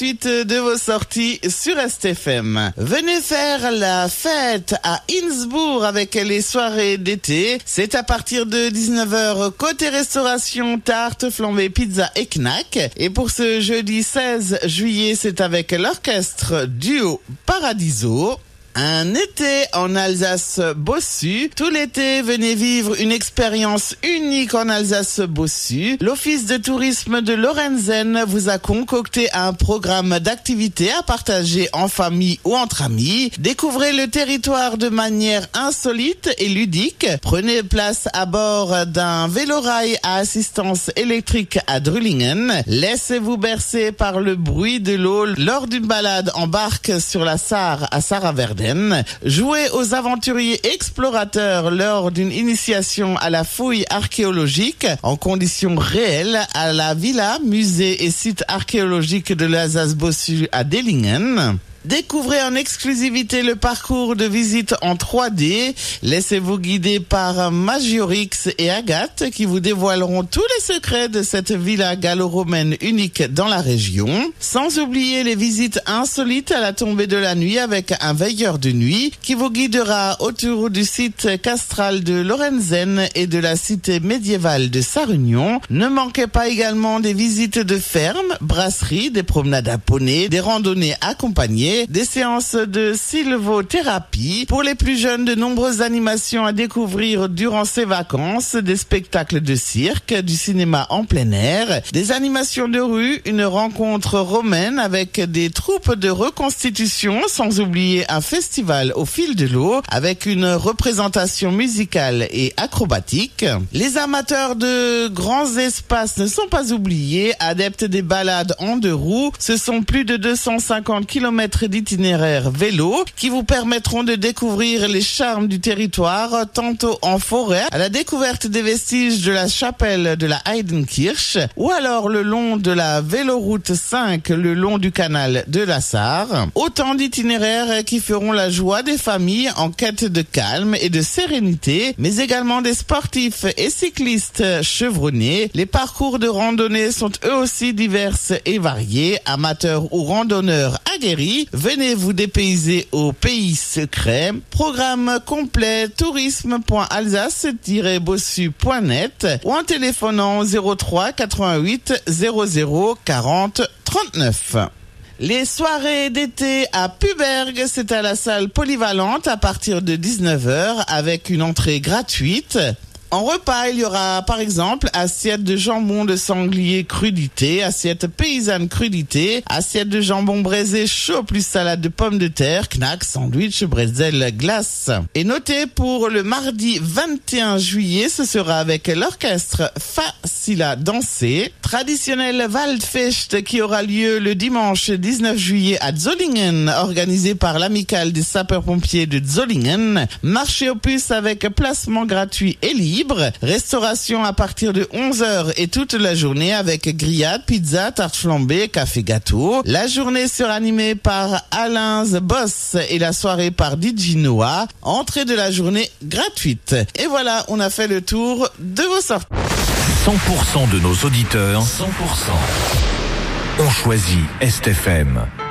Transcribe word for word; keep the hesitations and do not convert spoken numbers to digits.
suite de vos sorties sur S T F M. Venez faire la fête à Innsbruck avec les soirées d'été. C'est à partir de dix-neuf heures côté restauration, tarte, flambée, pizza et knack. Et pour ce jeudi seize juillet, c'est avec l'orchestre Duo Paradiso. Un été en Alsace-Bossu. Tout l'été, venez vivre une expérience unique en Alsace-Bossu. L'Office de tourisme de Lorenzen vous a concocté un programme d'activités à partager en famille ou entre amis. Découvrez le territoire de manière insolite et ludique. Prenez place à bord d'un vélorail à assistance électrique à Drüllingen. Laissez-vous bercer par le bruit de l'eau lors d'une balade en barque sur la Sarre à Sarraverde. Jouez aux aventuriers explorateurs lors d'une initiation à la fouille archéologique en conditions réelles à la villa, musée et site archéologique de l'Alsace-Bossu à Dellingen. Découvrez en exclusivité le parcours de visite en trois D. Laissez-vous guider par Magiorix et Agathe qui vous dévoileront tous les secrets de cette villa gallo-romaine unique dans la région. Sans oublier les visites insolites à la tombée de la nuit avec un veilleur de nuit qui vous guidera autour du site castral de Lorenzen et de la cité médiévale de Sarre-Union. Ne manquez pas également des visites de fermes, brasseries, des promenades à poney, des randonnées accompagnées, des séances de sylvothérapie. Pour les plus jeunes, de nombreuses animations à découvrir durant ces vacances, des spectacles de cirque, du cinéma en plein air, des animations de rue, une rencontre romaine avec des troupes de reconstitution, sans oublier un festival au fil de l'eau avec une représentation musicale et acrobatique. Les amateurs de grands espaces ne sont pas oubliés, adeptes des balades en deux roues. Ce sont plus de deux cent cinquante kilomètres d'itinéraires vélo qui vous permettront de découvrir les charmes du territoire, tantôt en forêt, à la découverte des vestiges de la chapelle de la Heidenkirche, ou alors le long de la véloroute cinq, le long du canal de la Sarre. Autant d'itinéraires qui feront la joie des familles en quête de calme et de sérénité, mais également des sportifs et cyclistes chevronnés. Les parcours de randonnée sont eux aussi divers et variés, amateurs ou randonneurs aguerris. Venez vous dépayser au pays secret. Programme complet tourisme point alsace tiret bossu point net ou en téléphonant zéro trois quatre-vingt-huit zéro zéro quarante trente-neuf. Les soirées d'été à Puberg, c'est à la salle polyvalente à partir de dix-neuf heures avec une entrée gratuite. En repas, il y aura par exemple assiette de jambon de sanglier crudité, assiette paysanne crudité, assiette de jambon braisé chaud plus salade de pommes de terre, knack, sandwich, bretzel, glace. Et notez pour le mardi vingt et un juillet, ce sera avec l'orchestre Facile à danser. Traditionnel Waldfest qui aura lieu le dimanche dix-neuf juillet à Zollingen, organisé par l'amicale des sapeurs-pompiers de Zollingen. Marché aux puces avec placement gratuit et libre. Restauration à partir de onze heures et toute la journée avec grillade, pizza, tarte flambée, café gâteau. La journée sera animée par Alain The Boss et la soirée par D J Noah. Entrée de la journée gratuite. Et voilà, on a fait le tour de vos sorties. cent pour cent de nos auditeurs, cent pour cent ont choisi S T F M.